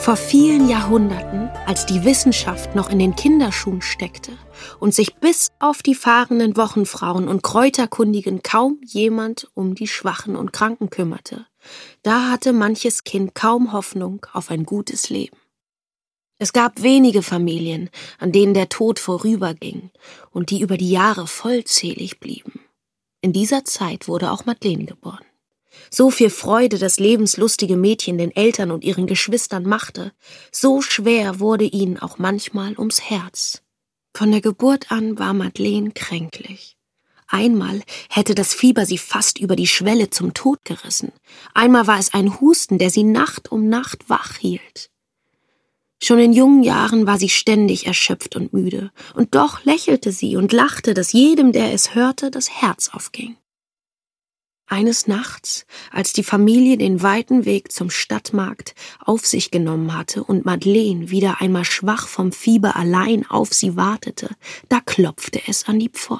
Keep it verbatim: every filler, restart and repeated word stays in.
Vor vielen Jahrhunderten, als die Wissenschaft noch in den Kinderschuhen steckte und sich bis auf die fahrenden Wochenfrauen und Kräuterkundigen kaum jemand um die Schwachen und Kranken kümmerte, da hatte manches Kind kaum Hoffnung auf ein gutes Leben. Es gab wenige Familien, an denen der Tod vorüberging und die über die Jahre vollzählig blieben. In dieser Zeit wurde auch Madeleine geboren. So viel Freude das lebenslustige Mädchen den Eltern und ihren Geschwistern machte, so schwer wurde ihnen auch manchmal ums Herz. Von der Geburt an war Madeleine kränklich. Einmal hätte das Fieber sie fast über die Schwelle zum Tod gerissen. Einmal war es ein Husten, der sie Nacht um Nacht wach hielt. Schon in jungen Jahren war sie ständig erschöpft und müde, und doch lächelte sie und lachte, dass jedem, der es hörte, das Herz aufging. Eines Nachts, als die Familie den weiten Weg zum Stadtmarkt auf sich genommen hatte und Madeleine wieder einmal schwach vom Fieber allein auf sie wartete, da klopfte es an die Pforte.